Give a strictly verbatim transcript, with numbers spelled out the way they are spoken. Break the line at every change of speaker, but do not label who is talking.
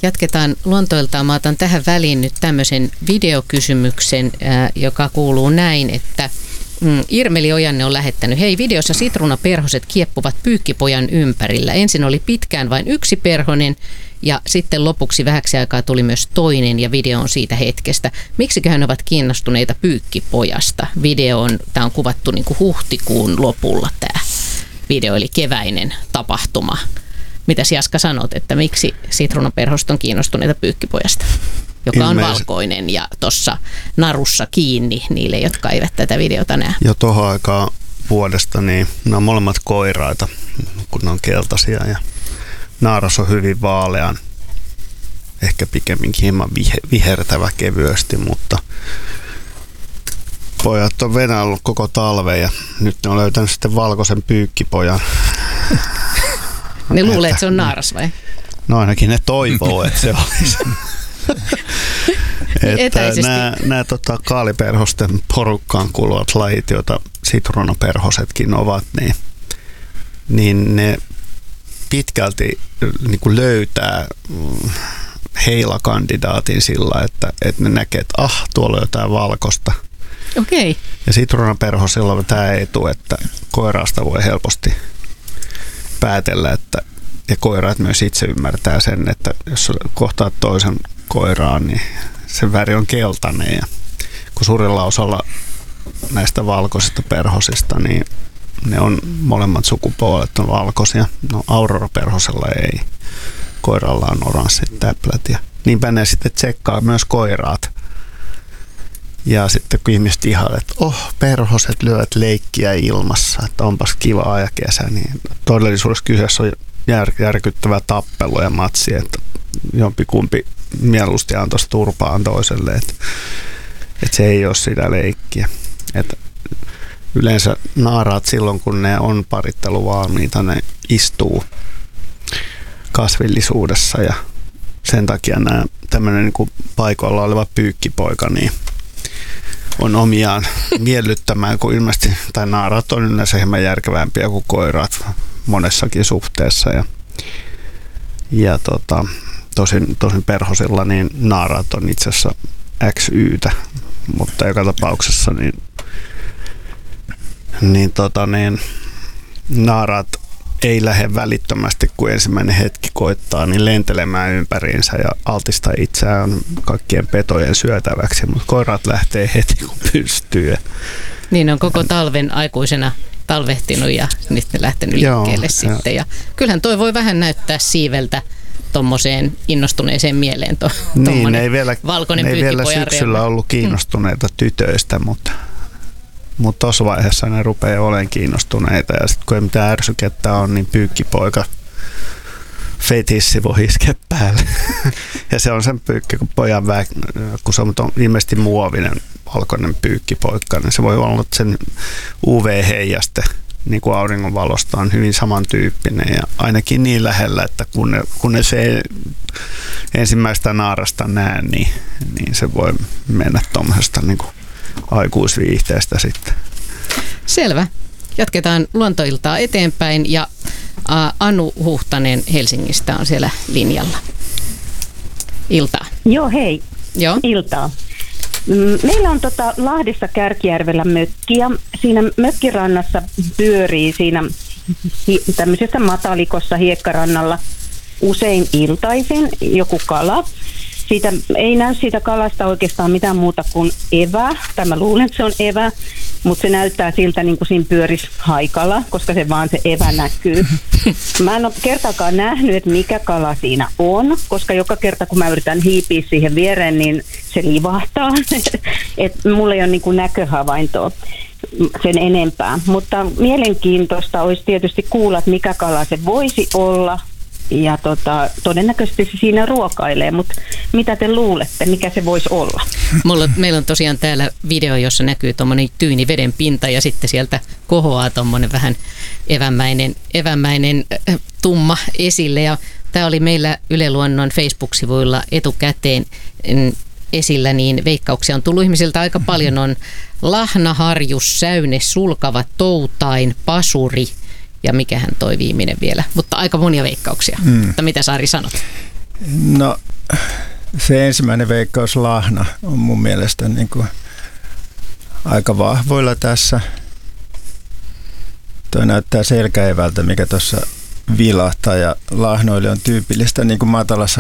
Jatketaan luontoiltaan. Mä otan tähän väliin nyt tämmöisen videokysymyksen, joka kuuluu näin, että Irmeli Ojanne on lähettänyt. Hei, videossa sitruunaperhoset kieppuvat pyykkipojan ympärillä. Ensin oli pitkään vain yksi perhonen ja sitten lopuksi vähäksi aikaa tuli myös toinen ja video on siitä hetkestä. Miksiköhän ovat kiinnostuneita pyykkipojasta? Video on, tämä on kuvattu niin kuin huhtikuun lopulla tämä video, eli keväinen tapahtuma. Mitäs Jaska sanot, että miksi sitruunaperhoset on kiinnostuneita pyykkipojasta? Joka on Ilmeisesti. valkoinen ja tuossa narussa kiinni niille, jotka eivät tätä videota näe.
Jo tuohon aikaan vuodesta, niin nämä on molemmat koiraita, kun ne on keltaisia ja naaras on hyvin vaalean, ehkä pikemminkin hieman vihertävä kevyesti, mutta pojat on venäillyt koko talven ja nyt ne on löytänyt sitten valkoisen pyykkipojan.
Ne luulee, että se on naaras vai?
No ainakin ne toivoo, että se olisi. Että nämä, nämä tota, kaaliperhosten porukkaan kuuluvat lajit, joita sitruunaperhosetkin ovat, niin, niin ne pitkälti niin kuin löytää heilakandidaatin sillä, että, että ne näkee, että ah, tuolla on jotain valkoista.
Okei.
Ja sitruunaperhosilla on tämä etu, että koiraasta voi helposti päätellä, että ja koiraat myös itse ymmärtää sen, että jos kohtaat toisen koiraan, niin sen väri on keltainen. Ja kun suurella osalla näistä valkoisista perhosista, niin ne on molemmat sukupuolet on valkoisia. No Aurora-perhosella ei. Koiralla on oranssit täplät. Ja niinpä ne sitten tsekkaa myös koiraat. Ja sitten kun ihmiset ihailevat, että oh, perhoset lyövät leikkiä ilmassa, että onpas kivaa ja kesä, niin todellisuudessa kyseessä on jär, järkyttävä tappelu ja matsi, että jompikumpi mieluusti antaisi turpaan toiselle, että, että se ei ole sitä leikkiä. Että yleensä naaraat silloin, kun ne on paritteluvalmiita, ne istuu kasvillisuudessa ja sen takia nämä tämmöinen niin kuin paikoilla oleva pyykkipoika niin on omiaan miellyttämään, kun ilmeisesti, tai naarat on yleensä hieman järkevämpiä kuin koirat monessakin suhteessa. Ja, ja tota, tosin, tosin perhosilla niin naaraat on itse asiassa X Y:tä, mutta joka tapauksessa niin, niin, tota, niin naaraat ei lähde välittömästi, kun ensimmäinen hetki koittaa, niin lentelemään ympäriinsä ja altistaa itseään kaikkien petojen syötäväksi, mutta koirat lähtee heti, kun pystyy.
Niin on koko talven aikuisena talvehtinut ja nyt ne lähtenyt liikkeelle Joo, sitten. Ja kyllähän toi voi vähän näyttää siiveltä tuommoiseen innostuneeseen mieleen. To,
niin, ne ei vielä,
valkoinen
ne ei vielä syksyllä
reuna.
ollut kiinnostuneita hmm. tytöistä, mutta Mutta tuossa vaiheessa ne rupeaa olemaan kiinnostuneita ja sitten kun ei mitään ärsykettä on, niin pyykkipoika fetissi voi iskeä päälle. Ja se on sen pyykki, kun pojan vä... kun se on ilmeisesti muovinen valkoinen pyykkipoikka, niin se voi olla sen U V-heijaste niin kuin auringonvalosta on hyvin samantyyppinen ja ainakin niin lähellä, että kun ne, kun ne se ensimmäistä naarasta näe, niin, niin se voi mennä tuommoisesta niin kuin aikuisviihteestä sitten.
Selvä. Jatketaan luontoiltaa eteenpäin ja Anu Huhtanen Helsingistä on siellä linjalla. Iltaa.
Joo, hei.
Joo.
Iltaa. Meillä on tota Lahdessa Kärkijärvellä mökki ja siinä mökkirannassa pyörii siinä hi- tämmöisessä matalikossa hiekkarannalla usein iltaisin joku kala. Siitä ei näy siitä kalasta oikeastaan mitään muuta kuin evä. Tai mä luulen, että se on evä, mutta se näyttää siltä niin kuin siinä pyörisi haikala, koska se vaan se evä näkyy. Mä en ole kertaakaan nähnyt, että mikä kala siinä on, koska joka kerta kun mä yritän hiipiä siihen viereen, niin se livahtaa. Että mulla ei ole niin kuin näköhavaintoa sen enempää. Mutta mielenkiintoista olisi tietysti kuulla, että mikä kala se voisi olla. Ja tota, todennäköisesti se siinä ruokailee, mutta mitä te luulette, mikä se voisi olla?
Mulla, meillä on tosiaan täällä video, jossa näkyy tuommoinen tyyni veden pinta ja sitten sieltä kohoaa tuommoinen vähän evämäinen, evämäinen äh, tumma esille. Ja tämä oli meillä Yle Luonnon Facebook-sivuilla etukäteen mm, esillä, niin veikkauksia on tullut ihmisiltä aika paljon. On lahna, harjus, säyne, sulkava, toutain, pasuri. Ja mikähän toi viimeinen vielä, mutta aika monia veikkauksia. Mm. Mutta mitä Sari sanot?
No se ensimmäinen veikkaus lahna on mun mielestä niin kuin aika vahvoilla tässä. Tuo näyttää selkäevältä, mikä tuossa vilahtaa ja lahnoille on tyypillistä niin kuin matalassa